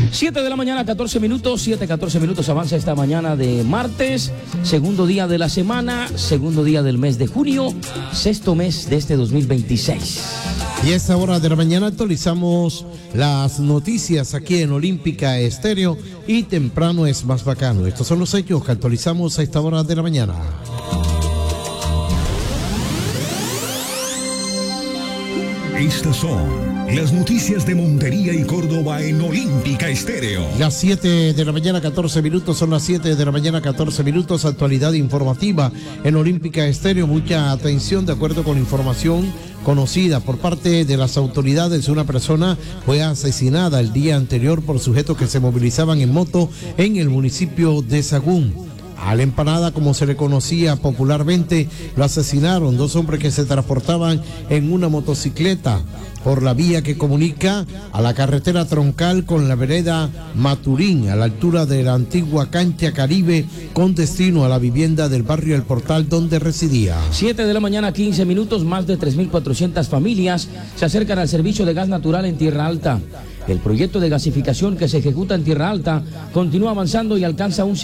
7 de la mañana, 14 minutos, 14 minutos avanza esta mañana de martes, segundo día de la semana, segundo día del mes de junio, sexto mes de este 2026. Y a esta hora de la mañana actualizamos las noticias aquí en Olímpica Estéreo y temprano es más bacano. Estos son los hechos que actualizamos a esta hora de la mañana. Estas son las noticias de Montería y Córdoba en Olímpica Estéreo. Las 7 de la mañana, 14 minutos, son las 7 de la mañana, 14 minutos, actualidad informativa en Olímpica Estéreo. Mucha atención, de acuerdo con información conocida por parte de las autoridades, una persona fue asesinada el día anterior por sujetos que se movilizaban en moto en el municipio de Sagún. A la empanada, como se le conocía popularmente, lo asesinaron dos hombres que se transportaban en una motocicleta por la vía que comunica a la carretera troncal con la vereda Maturín, a la altura de la antigua cancha Caribe, con destino a la vivienda del barrio El Portal donde residía. 7 de la mañana, 15 minutos, más de 3.400 familias se acercan al servicio de gas natural en Tierra Alta. El proyecto de gasificación que se ejecuta en Tierra Alta continúa avanzando y alcanza un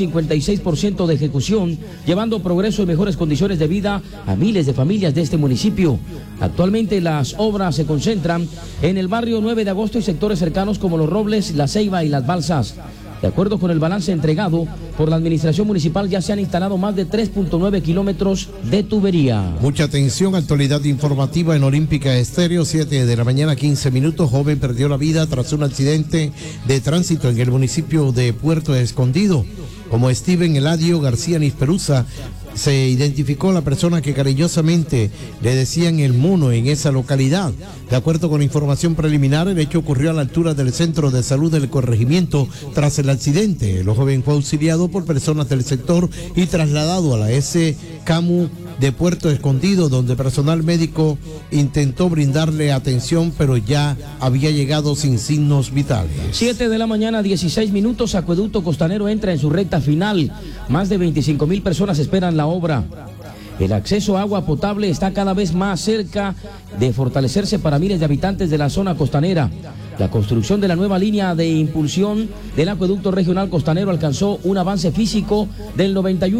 56% de ejecución, llevando progreso y mejores condiciones de vida a miles de familias de este municipio. Actualmente las obras se concentran en el barrio 9 de agosto y sectores cercanos como Los Robles, La Ceiba y Las Balsas. De acuerdo con el balance entregado por la administración municipal, ya se han instalado más de 3.9 kilómetros de tubería. Mucha atención, actualidad informativa en Olímpica Estéreo, 7 de la mañana, 15 minutos. Joven perdió la vida tras un accidente de tránsito en el municipio de Puerto Escondido. Como Steven Eladio García Nisperuza, se identificó la persona que cariñosamente le decían el mono en esa localidad. De acuerdo con información preliminar, el hecho ocurrió a la altura del centro de salud del corregimiento. Tras el accidente, el joven fue auxiliado por personas del sector y trasladado a la S-CAMU de Puerto Escondido, donde personal médico intentó brindarle atención, pero ya había llegado sin signos vitales. 7 de la mañana, 16 minutos, Acueducto Costanero entra en su recta final. Más de 25.000 personas esperan la obra. El acceso a agua potable está cada vez más cerca de fortalecerse para miles de habitantes de la zona costanera. La construcción de la nueva línea de impulsión del acueducto regional costanero alcanzó un avance físico del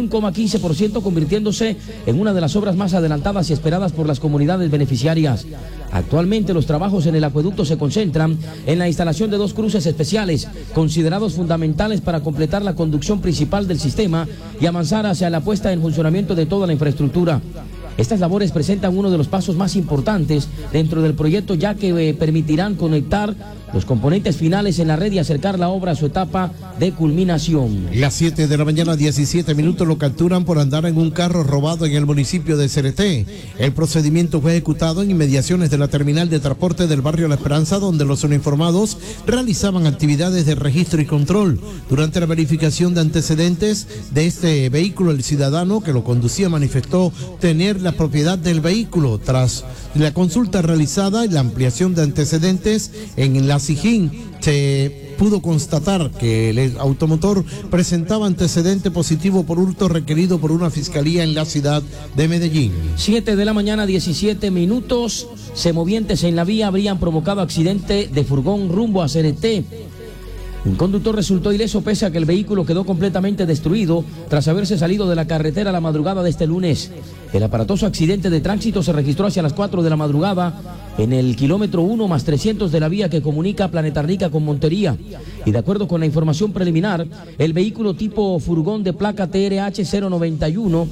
91,15%, convirtiéndose en una de las obras más adelantadas y esperadas por las comunidades beneficiarias. Actualmente los trabajos en el acueducto se concentran en la instalación de dos cruces especiales, considerados fundamentales para completar la conducción principal del sistema y avanzar hacia la puesta en funcionamiento de toda la infraestructura. Estas labores presentan uno de los pasos más importantes dentro del proyecto, ya que permitirán conectar los componentes finales en la red y acercar la obra a su etapa de culminación. Las 7 de la mañana, 17 minutos, lo capturan por andar en un carro robado en el municipio de Cereté. El procedimiento fue ejecutado en inmediaciones de la terminal de transporte del barrio La Esperanza, donde los uniformados realizaban actividades de registro y control. Durante la verificación de antecedentes de este vehículo, el ciudadano que lo conducía manifestó tener la propiedad del vehículo. Tras la consulta realizada y la ampliación de antecedentes en la SIJIN, se pudo constatar que el automotor presentaba antecedente positivo por hurto requerido por una fiscalía en la ciudad de Medellín. 7 de la mañana, 17 minutos. Semovientes en la vía habrían provocado accidente de furgón rumbo a Cereté. Un conductor resultó ileso pese a que el vehículo quedó completamente destruido tras haberse salido de la carretera a la madrugada de este lunes. El aparatoso accidente de tránsito se registró hacia las 4 de la madrugada en el kilómetro 1+300 de la vía que comunica Planeta Rica con Montería. Y de acuerdo con la información preliminar, el vehículo tipo furgón de placa TRH 091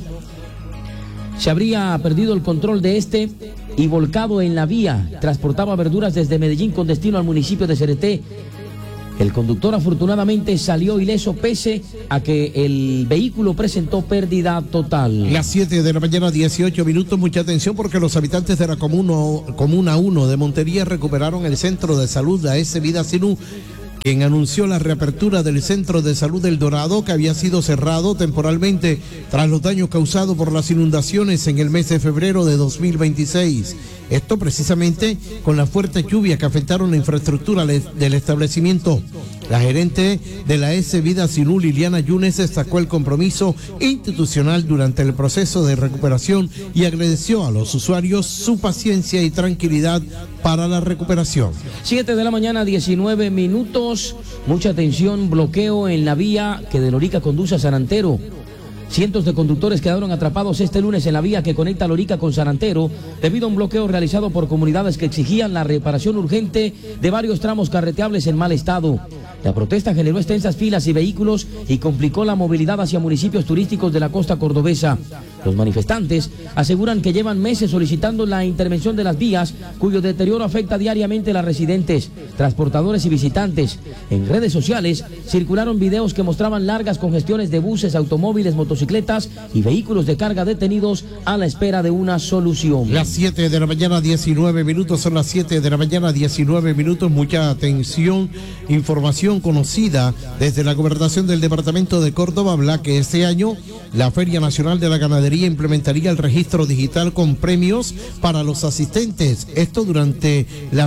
se habría perdido el control de este y volcado en la vía. Transportaba verduras desde Medellín con destino al municipio de Cereté. El conductor afortunadamente salió ileso pese a que el vehículo presentó pérdida total. Las 7 de la mañana, 18 minutos, mucha atención porque los habitantes de la Comuna 1 de Montería recuperaron el centro de salud de AS Vida Sinú, quien anunció la reapertura del Centro de Salud del Dorado, que había sido cerrado temporalmente tras los daños causados por las inundaciones en el mes de febrero de 2026. Esto precisamente con las fuertes lluvias que afectaron la infraestructura del establecimiento. La gerente de la S Vida Sinú, Liliana Yunes, destacó el compromiso institucional durante el proceso de recuperación y agradeció a los usuarios su paciencia y tranquilidad para la recuperación. 7 de la mañana, 19 minutos. minutos, mucha atención, bloqueo en la vía que de Lorica conduce a San Antero. Cientos de conductores quedaron atrapados este lunes en la vía que conecta Lorica con San Antero debido a un bloqueo realizado por comunidades que exigían la reparación urgente de varios tramos carreteables en mal estado. La protesta generó extensas filas y vehículos y complicó la movilidad hacia municipios turísticos de la costa cordobesa. Los manifestantes aseguran que llevan meses solicitando la intervención de las vías, cuyo deterioro afecta diariamente a las residentes, transportadores y visitantes. En redes sociales circularon videos que mostraban largas congestiones de buses, automóviles, motocicletas y vehículos de carga detenidos a la espera de una solución. Las 7 de la mañana, 19 minutos, son las 7 de la mañana, 19 minutos. Mucha atención, información conocida desde la Gobernación del Departamento de Córdoba habla que este año la Feria Nacional de la Ganadería implementaría el registro digital con premios para los asistentes. Esto durante la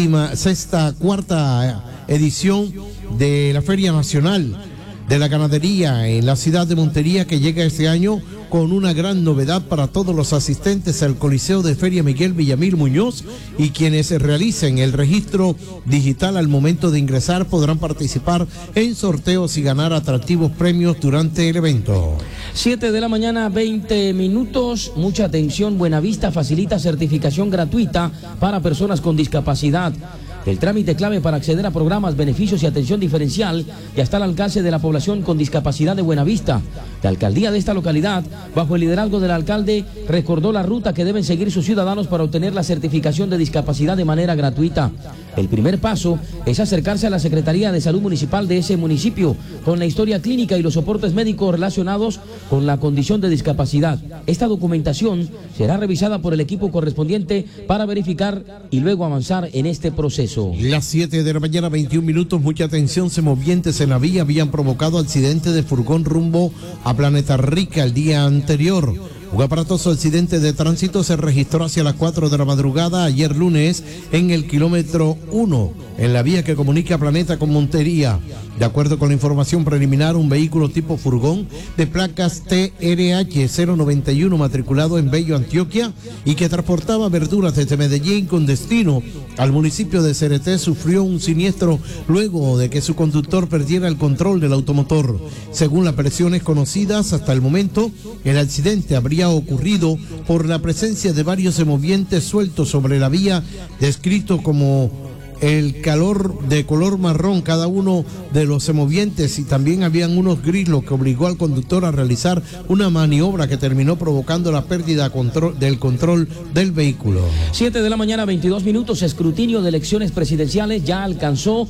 cuarta edición de la Feria Nacional de la Ganadería en la ciudad de Montería, que llega este año con una gran novedad para todos los asistentes al Coliseo de Feria Miguel Villamil Muñoz, y quienes realicen el registro digital al momento de ingresar podrán participar en sorteos y ganar atractivos premios durante el evento. 7 de la mañana, 20 minutos. Mucha atención, Buenavista facilita certificación gratuita para personas con discapacidad. El trámite clave para acceder a programas, beneficios y atención diferencial ya está al alcance de la población con discapacidad de Buenavista. La alcaldía de esta localidad, bajo el liderazgo del alcalde, recordó la ruta que deben seguir sus ciudadanos para obtener la certificación de discapacidad de manera gratuita. El primer paso es acercarse a la Secretaría de Salud Municipal de ese municipio con la historia clínica y los soportes médicos relacionados con la condición de discapacidad. Esta documentación será revisada por el equipo correspondiente para verificar y luego avanzar en este proceso. Las 7 de la mañana, 21 minutos. Mucha atención, semovientes en la vía habían provocado accidente de furgón rumbo a Planeta Rica el día anterior. Un aparatoso accidente de tránsito se registró hacia las 4 de la madrugada ayer lunes en el kilómetro 1, en la vía que comunica Planeta con Montería. De acuerdo con la información preliminar, un vehículo tipo furgón de placas TRH 091 matriculado en Bello, Antioquia, y que transportaba verduras desde Medellín con destino al municipio de Cereté sufrió un siniestro luego de que su conductor perdiera el control del automotor. Según las versiones conocidas hasta el momento, el accidente habría ocurrido por la presencia de varios semovientes sueltos sobre la vía, descrito como el calor de color marrón cada uno de los semovientes, y también habían unos gris, lo que obligó al conductor a realizar una maniobra que terminó provocando la pérdida del control del vehículo. 7 de la mañana, 22 minutos. Escrutinio de elecciones presidenciales ya alcanzó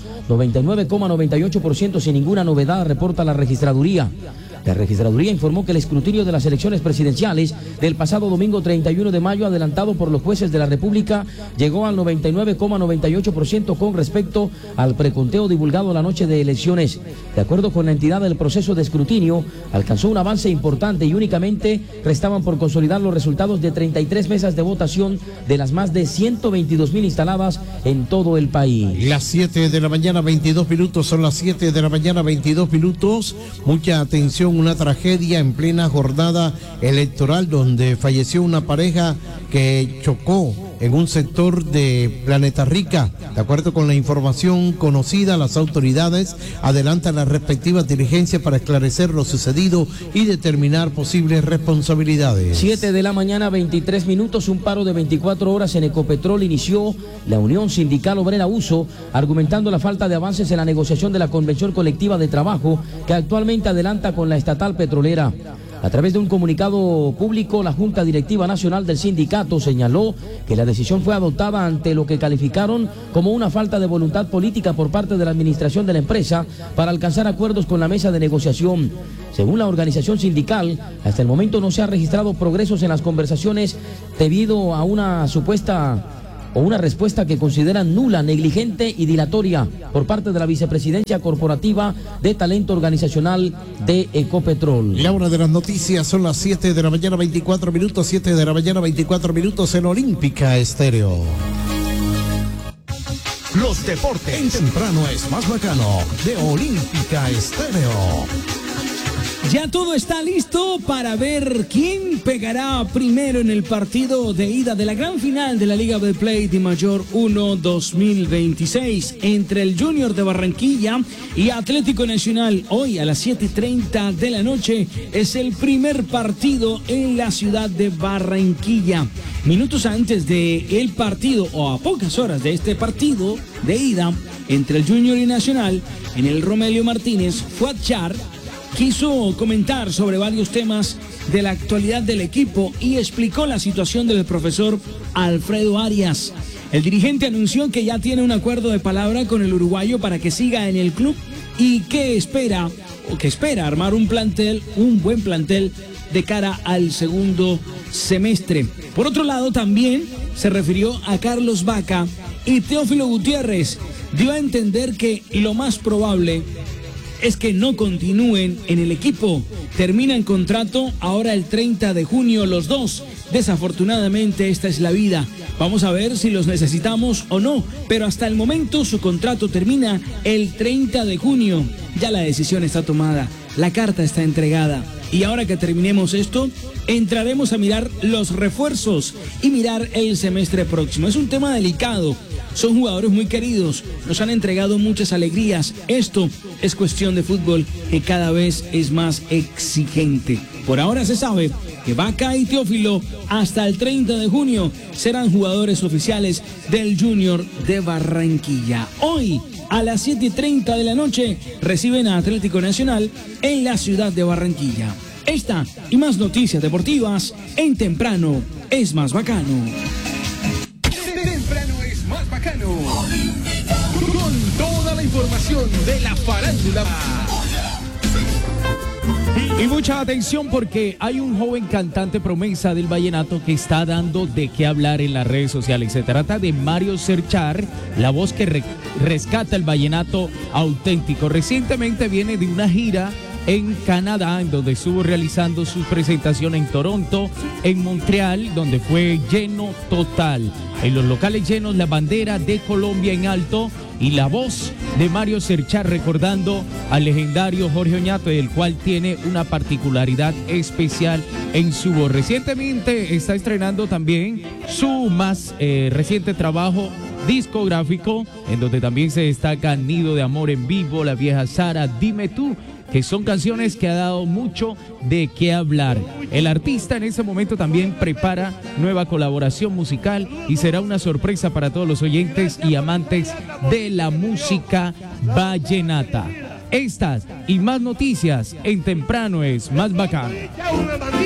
99,98% sin ninguna novedad, reporta la registraduría. La registraduría informó que el escrutinio de las elecciones presidenciales del pasado domingo 31 de mayo, adelantado por los jueces de la República, llegó al 99,98% con respecto al preconteo divulgado la noche de elecciones. De acuerdo con la entidad, del proceso de escrutinio alcanzó un avance importante y únicamente restaban por consolidar los resultados de 33 mesas de votación de las más de 122,000 instaladas en todo el país. Las 7 de la mañana, 22 minutos, son las 7 de la mañana, 22 minutos. Mucha atención. Una tragedia en plena jornada electoral donde falleció una pareja que chocó en un sector de Planeta Rica. De acuerdo con la información conocida, las autoridades adelantan las respectivas diligencias para esclarecer lo sucedido y determinar posibles responsabilidades. 7 de la mañana, 23 minutos. Un paro de 24 horas en Ecopetrol inició la Unión Sindical Obrera USO, argumentando la falta de avances en la negociación de la Convención Colectiva de Trabajo que actualmente adelanta con la estatal petrolera. A través de un comunicado público, la Junta Directiva Nacional del sindicato señaló que la decisión fue adoptada ante lo que calificaron como una falta de voluntad política por parte de la administración de la empresa para alcanzar acuerdos con la mesa de negociación. Según la organización sindical, hasta el momento no se ha registrado progresos en las conversaciones debido a una respuesta que consideran nula, negligente y dilatoria por parte de la vicepresidencia corporativa de talento organizacional de Ecopetrol. La hora de las noticias son las 7 de la mañana, 24 minutos, 7 de la mañana, 24 minutos en Olímpica Estéreo. Los deportes en temprano es más bacano de Olímpica Estéreo. Ya todo está listo para ver quién pegará primero en el partido de ida de la gran final de la Liga Betplay Dimayor 1 2026 entre el Junior de Barranquilla y Atlético Nacional. Hoy a las 7:30 de la noche es el primer partido en la ciudad de Barranquilla. Minutos antes del partido, o a pocas horas de este partido de ida entre el Junior y Nacional, en el Romelio Martínez, Fuad Char quiso comentar sobre varios temas de la actualidad del equipo y explicó la situación del profesor Alfredo Arias. El dirigente anunció que ya tiene un acuerdo de palabra con el uruguayo para que siga en el club y que espera armar un buen plantel de cara al segundo semestre. Por otro lado, también se refirió a Carlos Vaca y Teófilo Gutiérrez. Dio a entender que lo más probable es que no continúen en el equipo. Terminan contrato ahora el 30 de junio los dos. Desafortunadamente esta es la vida. Vamos a ver si los necesitamos o no, pero hasta el momento su contrato termina el 30 de junio. Ya la decisión está tomada, la carta está entregada. Y ahora que terminemos esto, entraremos a mirar los refuerzos y mirar el semestre próximo. Es un tema delicado. Son jugadores muy queridos, nos han entregado muchas alegrías. Esto es cuestión de fútbol que cada vez es más exigente. Por ahora se sabe que Vaca y Teófilo hasta el 30 de junio serán jugadores oficiales del Junior de Barranquilla. Hoy a las 7:30 de la noche reciben a Atlético Nacional en la ciudad de Barranquilla. Esta y más noticias deportivas en Temprano es más bacano. Temprano es más bacano. Con toda la información de la farándula. Y mucha atención porque hay un joven cantante promesa del vallenato que está dando de qué hablar en las redes sociales. Se trata de Mario Serchar, la voz que rescata el vallenato auténtico. Recientemente viene de una gira en Canadá, en donde estuvo realizando su presentación en Toronto, en Montreal, donde fue lleno total. En los locales llenos, la bandera de Colombia en alto y la voz de Mario Serchar recordando al legendario Jorge Oñate, del cual tiene una particularidad especial en su voz. Recientemente está estrenando también su más reciente trabajo discográfico, en donde también se destaca Nido de Amor en Vivo, La Vieja Sara, Dime Tú, que son canciones que ha dado mucho de qué hablar. El artista en ese momento también prepara nueva colaboración musical y será una sorpresa para todos los oyentes y amantes de la música vallenata. Estas y más noticias en Temprano es más bacano.